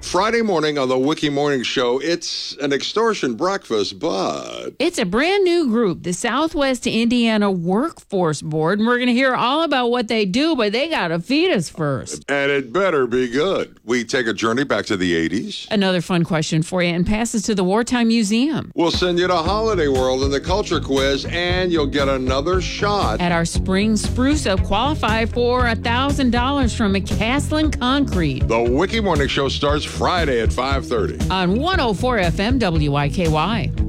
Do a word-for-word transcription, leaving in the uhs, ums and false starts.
Friday morning on the Wiki Morning Show, it's an extortion breakfast, but... It's a brand new group, the Southwest Indiana Workforce Board, and we're going to hear all about what they do, but they got to feed us first. And it better be good. We take a journey back to the eighties. Another fun question for you, and passes to the Wartime Museum. We'll send you to Holiday World in the Culture Quiz, and you'll get another shot at our Spring Spruce Up. Qualify for one thousand dollars from McCaslin Concrete. The Wiki Morning Show starts Friday at five thirty. On one oh four F M W I K Y.